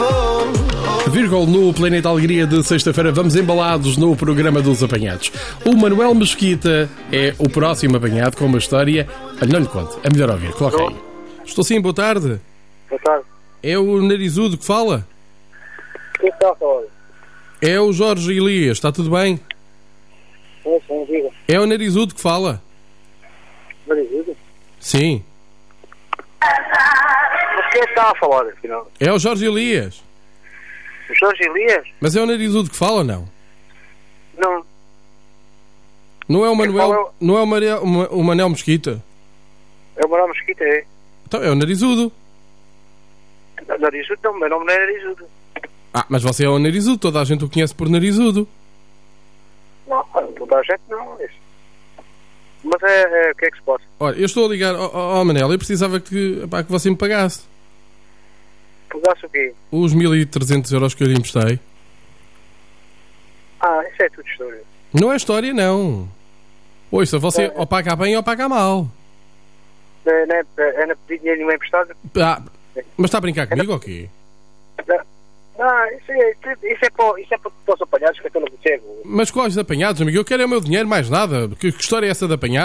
Virgol no Planeta Alegria de sexta-feira. Vamos embalados no programa dos apanhados. O Manuel Mesquita é o próximo apanhado com uma história. Não lhe conto, é melhor ouvir. Coloca aí. Estou sim, boa tarde. Boa tarde. É o Narizudo que fala? Quem está a falar? É o Jorge Elias, está tudo bem? Sim, diga. É o Narizudo que fala? Narizudo? Sim. Mas quem está a falar, afinal? É o Jorge Elias. O Jorge Elias? Mas é o Narizudo que fala ou não? Não. Não é o Manuel, fala... não é o Manel Mesquita? É o Manuel Mesquita, é? Então é o Narizudo. Narizudo não, meu nome não é Narizudo. Ah, mas você é o Narizudo, toda a gente o conhece por Narizudo. Não, toda a gente não. Mas o que é que se passa? Olha, eu estou a ligar ao Manel, eu precisava que você me pagasse. Pagasse o quê? Os 1.300 euros que eu lhe emprestei. Ah, isso é tudo história. Não é história, não. Ouça, você ou paga bem ou paga mal. É na pedir dinheiro nenhum emprestado? Ah, mas está a brincar comigo ou quê? Não, isso é para os apanhados que eu não percebo. Mas quais apanhados, amigo? Eu quero é o meu dinheiro, mais nada. Que história é essa de apanhar?